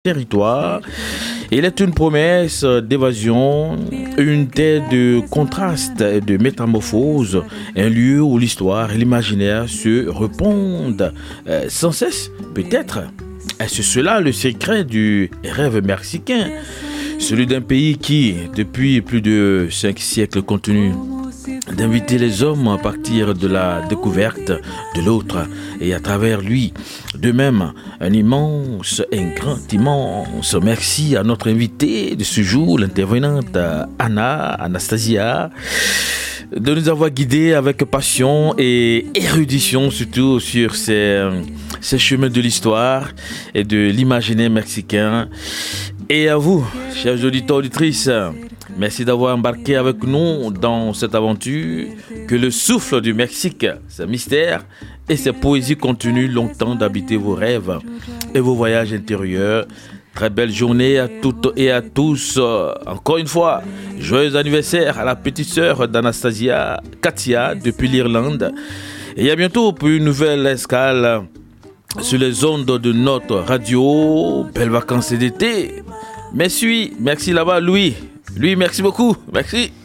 territoire. Il est une promesse d'évasion, une terre de contraste et de métamorphose, un lieu où l'histoire et l'imaginaire se répondent sans cesse, peut-être. Est-ce cela le secret du rêve mexicain, celui d'un pays qui, depuis plus de 5 siècles, continue d'inviter les hommes à partir de la découverte de l'autre et à travers lui. De même, un grand immense merci à notre invitée de ce jour, l'intervenante Anastasia, de nous avoir guidés avec passion et érudition, surtout sur ces chemins de l'histoire et de l'imaginaire mexicain. Et à vous, chers auditeurs, auditrices, merci d'avoir embarqué avec nous dans cette aventure. Que le souffle du Mexique, ses mystères et ses poésies continuent longtemps d'habiter vos rêves et vos voyages intérieurs. Très belle journée à toutes et à tous. Encore une fois, joyeux anniversaire à la petite sœur d'Anastasia, Katia, depuis l'Irlande. Et à bientôt pour une nouvelle escale sur les ondes de notre radio. Belles vacances d'été. Merci là-bas, Louis. Merci beaucoup. Merci.